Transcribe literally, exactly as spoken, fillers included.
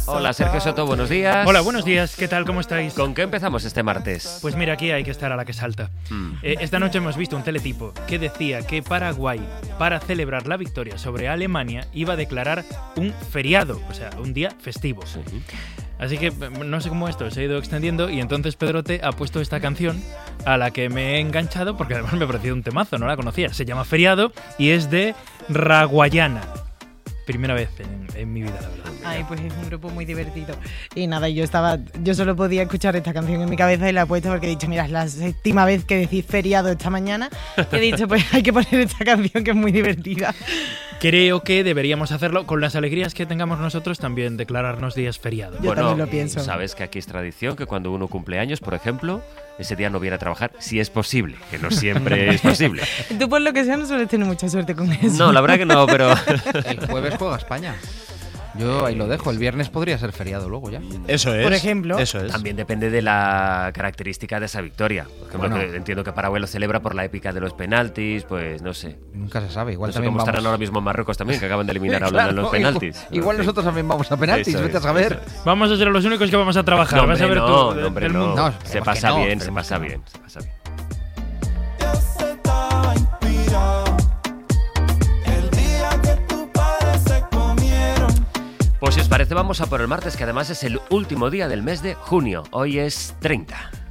Hola, Sergio Soto, buenos días. Hola, buenos días, ¿qué tal? ¿Cómo estáis? ¿Con qué empezamos este martes? Pues mira, aquí hay que estar a la que salta. Mm. Eh, esta noche hemos visto un teletipo que decía que Paraguay, para celebrar la victoria sobre Alemania, iba a declarar un feriado, o sea, un día festivo. Sí. Así que no sé cómo esto se ha ido extendiendo y entonces Pedrote ha puesto esta canción a la que me he enganchado porque además me ha parecido un temazo, no la conocía. Se llama Feriado y es de Raguayana. Primera vez en, en mi vida, la verdad. Ay, pues es un grupo muy divertido. Y nada, yo estaba, yo solo podía escuchar esta canción en mi cabeza y la he puesto porque he dicho, mira, es la séptima vez que decís feriado esta mañana. Que he dicho, pues hay que poner esta canción que es muy divertida. Creo que deberíamos hacerlo con las alegrías que tengamos nosotros, también declararnos días feriados. Yo bueno, también lo pienso. Sabes que aquí es tradición que cuando uno cumple años, por ejemplo, ese día no viene a trabajar, si es posible, que no siempre es posible. Tú por lo que sea no sueles tener mucha suerte con eso. No, la verdad que no, pero... El jueves juega España. Yo ahí lo dejo, el viernes podría ser feriado luego ya. Eso es. Por ejemplo. Eso es. También depende de la característica de esa victoria. Por ejemplo, Bueno. que entiendo que Paraguay lo celebra por la épica de los penaltis, pues no sé. Nunca se sabe, igual No sé también cómo vamos... estarán ahora mismo en Marruecos también, que acaban de eliminar a Holanda Claro, en los penaltis. Igual, igual No sé. nosotros también vamos a penaltis, Eso vete es, a saber. eso es. Vamos a ser los únicos que vamos a trabajar. No, Vas a ver hombre, tú. no, de- no, hombre, del no. mundo. No, se esperemos pasa que no, bien, se esperemos pasa que no. bien, se pasa bien. Pues si os parece vamos a por el martes, que además es el último día del mes de junio. Hoy es treinta.